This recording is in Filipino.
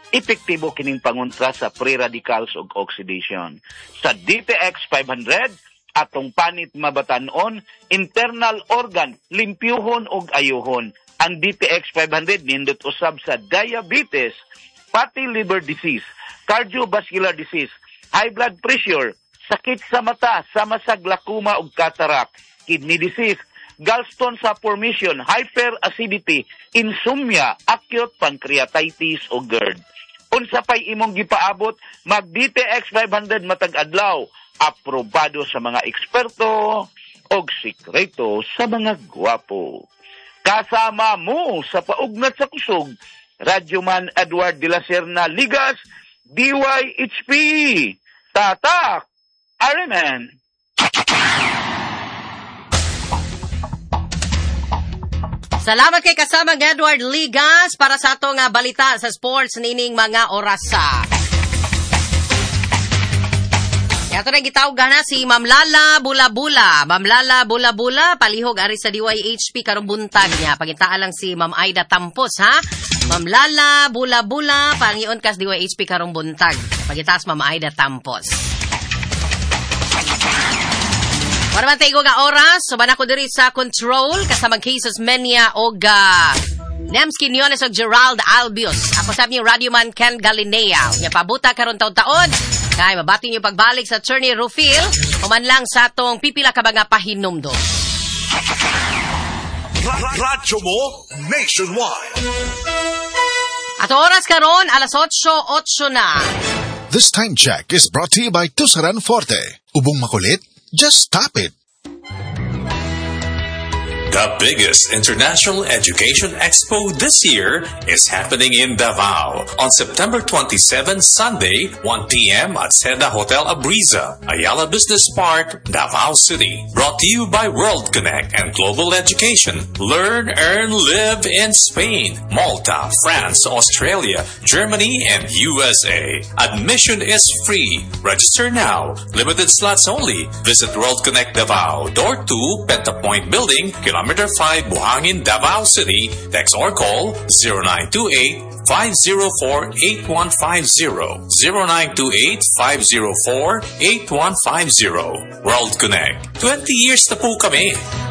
epektibo kining pangontra sa free radicals ug oxidation. Sa DTX 500, atong panit mabatanon, internal organ, limpyuhon ug ayuhon. Ang DTX 500 nindot usab sa diabetes, fatty liver disease, cardiovascular disease, high blood pressure, sakit sa mata, sama sa glaucoma ug cataract, kidney disease, gallstone sa formation, hyperacidity, insomnia, acute pancreatitis o GERD. Unsa pay imong gipaabot, mag DTX 500 matag adlaw, aprobado sa mga eksperto og sikreto sa mga gwapo. Kasama mo sa paugnat sa kusog, Radyoman Edward de la Serna Ligas, DYHP, Tatak, Ariman. Salamat kay kasamang Edward Ligas para sa atong balita sa sports nining mga orasa. Yato na gitawgan na si Ma'am Lala Bula-Bula. Ma'am Lala Bula-Bula, palihog ari sa DYHP karong buntag niya. Pagintaan lang si Ma'am Aida Tampos, ha? Ma'am Lala Bula-Bula, pangion kas DYHP karong buntag. Pagitaas Ma'am Aida Tampos. Para man tayo nga oras, so ko diri sa control, kasamang cases Menia o Nems Quinones o Gerald Albios. Ako sabi niyo, Radyoman Ken Galinea. Nga pabuta karon taon-taon. Kaya mabati niyo pagbalik sa Attorney Rufil, uman lang sa atong pipila ka mga pahinumdo. Radyo mo nationwide. At oras karon, alas 8:08 na. This time check is brought to you by Tusaran Forte. Ubong makulit? Just stop it. The biggest international education expo this year is happening in Davao on September 27, Sunday, 1 p.m. at Seda Hotel Abriza, Ayala Business Park, Davao City. Brought to you by World Connect and Global Education. Learn, earn, live in Spain, Malta, France, Australia, Germany, and USA. Admission is free. Register now. Limited slots only. Visit World Connect Davao, Door 2, Pentapoint Building, Kilometer 5, Buhangin, Davao City. Text or call 0928-504-8150. 0928-504-8150. World Connect. 20 years na po kami.